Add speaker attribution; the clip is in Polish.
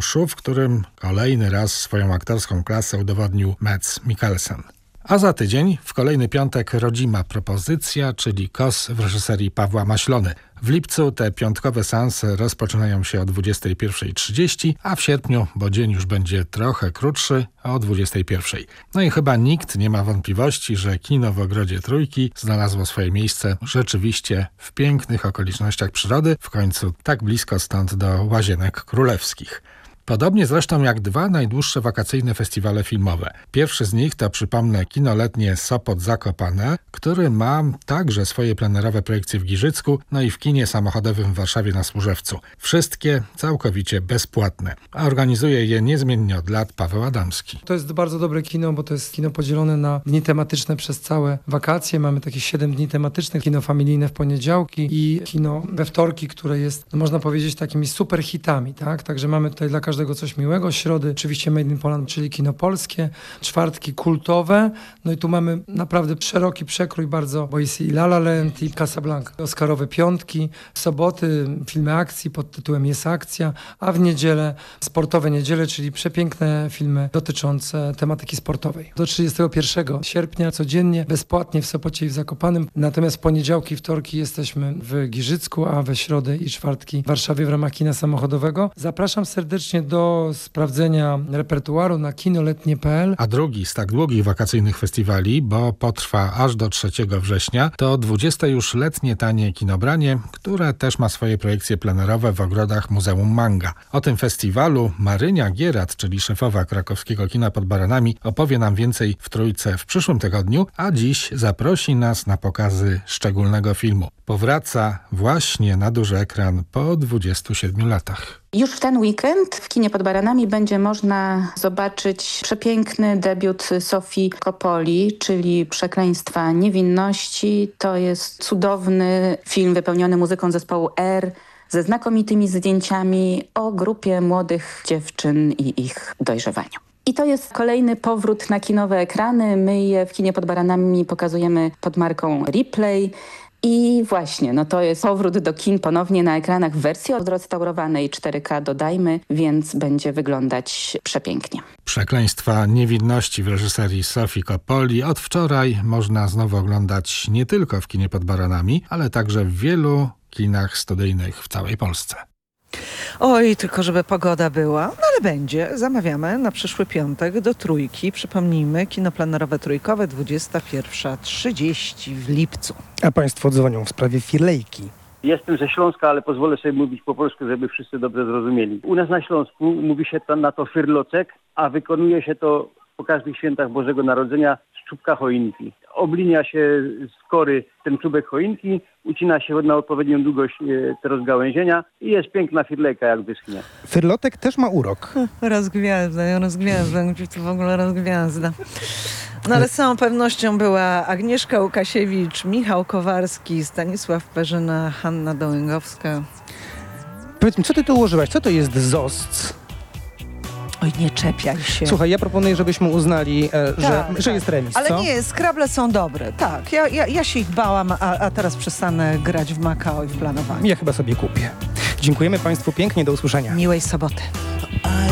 Speaker 1: Januszu, w którym kolejny raz swoją aktorską klasę udowodnił Mads Mikkelsen. A za tydzień, w kolejny piątek, rodzima propozycja, czyli KOS w reżyserii Pawła Maślony. W lipcu te piątkowe seanse rozpoczynają się o 21:30, a w sierpniu, bo dzień już będzie trochę krótszy, o 21:00. No i chyba nikt nie ma wątpliwości, że kino w Ogrodzie Trójki znalazło swoje miejsce rzeczywiście w pięknych okolicznościach przyrody, w końcu tak blisko stąd do Łazienek Królewskich. Podobnie zresztą jak dwa najdłuższe wakacyjne festiwale filmowe. Pierwszy z nich to, przypomnę, kinoletnie Sopot Zakopane, który ma także swoje plenerowe projekcje w Giżycku, no i w kinie samochodowym w Warszawie na Służewcu. Wszystkie całkowicie bezpłatne. A organizuje je niezmiennie od lat Paweł Adamski.
Speaker 2: To jest bardzo dobre kino, bo to jest kino podzielone na dni tematyczne przez całe wakacje. Mamy takie 7 dni tematycznych. Kino familijne w poniedziałki i kino we wtorki, które jest, no można powiedzieć, takimi super hitami, tak? Także mamy tutaj dla każdego coś miłego. Środy oczywiście Made in Poland, czyli kino polskie. Czwartki kultowe. No i tu mamy naprawdę szeroki przekrój bardzo, bo jest i La La Land, i Casablanca. Oscarowe piątki. W soboty filmy akcji pod tytułem Jest akcja, a w niedzielę sportowe niedziele, czyli przepiękne filmy dotyczące tematyki sportowej. Do 31 sierpnia codziennie, bezpłatnie w Sopocie i w Zakopanem. Natomiast w poniedziałki i wtorki jesteśmy w Giżycku, a we środy i czwartki w Warszawie w ramach kina samochodowego. Zapraszam serdecznie do sprawdzenia repertuaru na kinoletnie.pl.
Speaker 1: A drugi z tak długich wakacyjnych festiwali, bo potrwa aż do 3 września, to 20. już letnie tanie kinobranie, które też ma swoje projekcje plenerowe w ogrodach Muzeum Manga. O tym festiwalu Marynia Gierat, czyli szefowa krakowskiego kina pod Baranami, opowie nam więcej w Trójce w przyszłym tygodniu, a dziś zaprosi nas na pokazy szczególnego filmu. Powraca właśnie na duży ekran po 27 latach.
Speaker 3: Już w ten weekend w kinie pod Baranami będzie można zobaczyć przepiękny debiut Sofii Coppoli, czyli Przekleństwa niewinności. To jest cudowny film wypełniony muzyką zespołu R, ze znakomitymi zdjęciami o grupie młodych dziewczyn i ich dojrzewaniu. I to jest kolejny powrót na kinowe ekrany. My je w kinie pod Baranami pokazujemy pod marką Replay. I właśnie, no to jest powrót do kin ponownie na ekranach w wersji odrestaurowanej 4K, dodajmy, więc będzie wyglądać przepięknie.
Speaker 1: Przekleństwa niewinności w reżyserii Sofii Coppoli od wczoraj można znowu oglądać nie tylko w kinie pod Baranami, ale także w wielu kinach studyjnych w całej Polsce.
Speaker 4: Oj, tylko żeby pogoda była, no ale będzie. Zamawiamy na przyszły piątek do Trójki. Przypomnijmy, kino plenerowe trójkowe 21:30 w lipcu.
Speaker 5: A państwo dzwonią w sprawie filejki.
Speaker 6: Jestem ze Śląska, ale pozwolę sobie mówić po polsku, żeby wszyscy dobrze zrozumieli. U nas na Śląsku mówi się na to fyrlocek, a wykonuje się to po każdych świętach Bożego Narodzenia z czubka choinki. Oblinia się z kory ten czubek choinki, ucina się na odpowiednią długość te rozgałęzienia i jest piękna firlejka, jak wyschnie.
Speaker 5: Fyrlotek też ma urok.
Speaker 4: Rozgwiazda, gdzie to w ogóle rozgwiazda. No ale z całą pewnością była Agnieszka Łukasiewicz, Michał Kowarski, Stanisław Perzyna, Hanna Dołęgowska.
Speaker 5: Powiedz mi, co ty tu ułożyłaś? Co to jest ZOSC?
Speaker 4: Oj, nie czepiaj się.
Speaker 5: Słuchaj, ja proponuję, żebyśmy uznali, że jest remis,
Speaker 4: ale
Speaker 5: co?
Speaker 4: nie, Scrabble są dobre. Tak, ja się ich bałam, a teraz przestanę grać w Makao i w planowanie.
Speaker 5: Ja chyba sobie kupię. Dziękujemy państwu pięknie, do usłyszenia.
Speaker 4: Miłej soboty.